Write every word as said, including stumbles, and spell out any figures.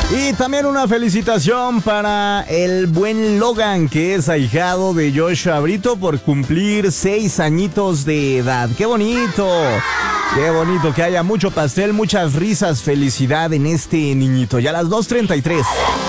Y también una felicitación para el buen Logan, que es ahijado de Joshua Brito por cumplir seis añitos de edad. ¡Qué bonito! ¡Qué bonito! Que haya mucho pastel, muchas risas, felicidad en este niñito. Ya a las dos treinta y tres.